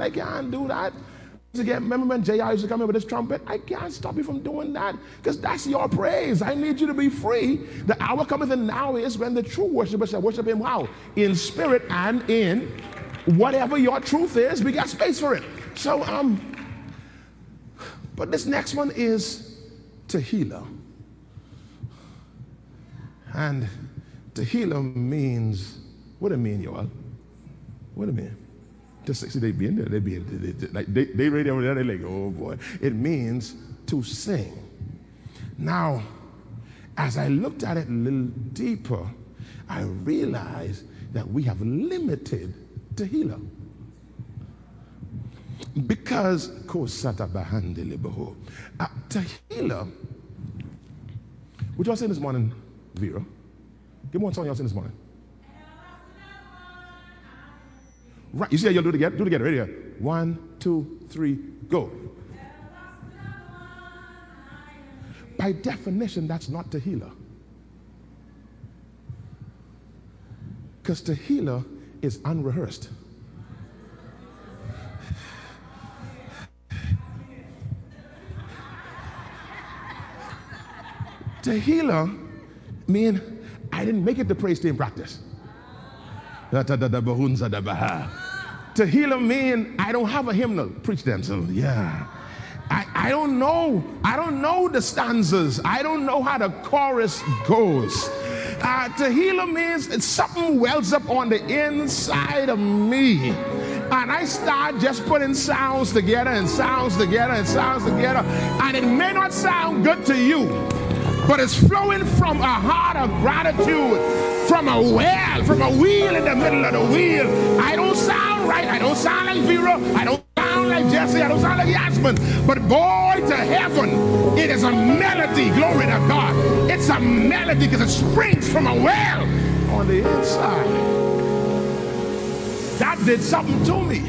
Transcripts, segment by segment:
I can't do that. Again, remember when J.R. used to come in with his trumpet? I can't stop you from doing that because that's your praise. I need you to be free. The hour cometh and now is when the true worshipers shall worship him how? In spirit and in whatever your truth is. We got space for it. So, but this next one is Tehillah. And Tehillah means, what do it mean, y'all? What do it mean? Just see, they be in there. They ready over there. They like, oh boy. It means to sing. Now, as I looked at it a little deeper, I realized that we have limited Tehillah. Because Tehillah, what y'all saying this morning, Vera? Give me one song y'all saying this morning. Right, you see how you'll do it again? Do it again, right here. 1, 2, 3, go. By definition, that's not Tehillah. Because Tehillah is unrehearsed. Tehillah mean I didn't make it to praise team practice. Tehillah mean I don't have a hymnal. Preach them. So yeah. I don't know the stanzas. I don't know how the chorus goes. Tehillah means it's something wells up on the inside of me. And I start just putting sounds together and sounds together and sounds together. And it may not sound good to you, but it's flowing from a heart of gratitude, from a well, from a wheel in the middle of the wheel. I don't sound right. I don't sound like Vera. I don't sound like Jesse. I don't sound like Yasmin. But boy, to heaven, it is a melody. Glory to God. It's a melody because it springs from a well on the inside. That did something to me.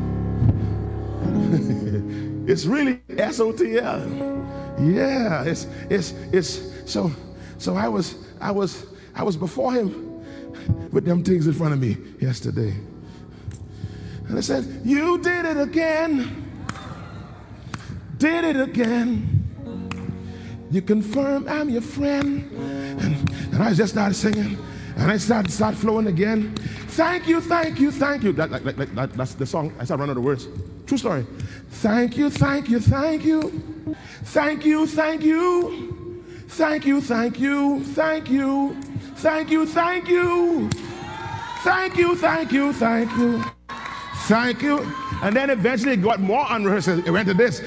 It's really SOTL. Yeah, it's so I was before him with them things in front of me yesterday. And I said, you did it again. Did it again. You confirm I'm your friend. And I just started singing. And I started flowing again. Thank you, thank you, thank you. That's the song. I started running out of words. True story. Thank you, thank you, thank you. Thank you, thank you. Thank you, thank you, thank you. Thank you, thank you. Thank you, thank you, thank you. Thank you. And then eventually it got more unrehearsed. It went to this.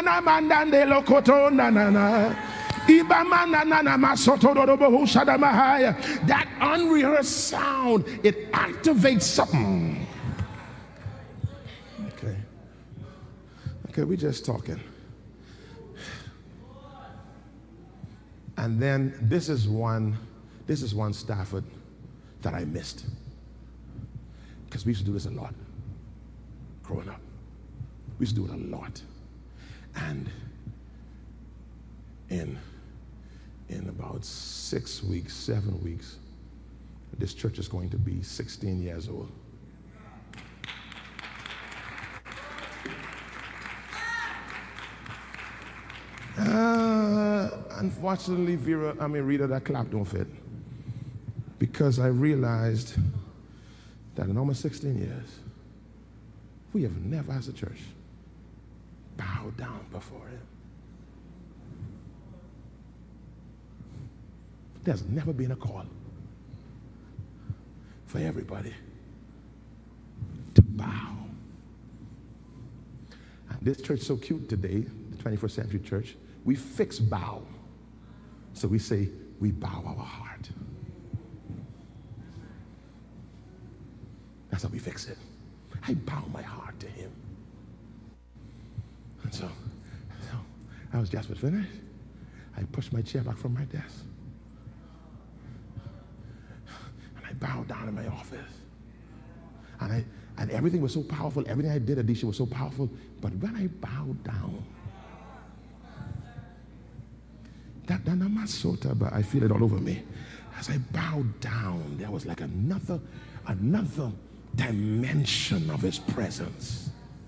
That unrehearsed sound, it activates something. Okay, we just talking. And then this is one Stafford that I missed. Because we used to do this a lot growing up. We used to do it a lot. And in about 6 weeks, 7 weeks, this church is going to be 16 years old. Unfortunately, Rita, that clap don't fit. Because I realized that in almost 16 years, we have never as a church bowed down before him. There's never been a call for everybody to bow. And this church is so cute today, the 21st century church, we fix bow. So we say, we bow our heart. That's how we fix it. I bow my heart to him. And so I was just finished. I pushed my chair back from my desk. And I bowed down in my office. And everything was so powerful. Everything I did, Adisha, was so powerful. But when I bowed down, but I feel it all over me. As I bowed down, there was like another dimension of his presence.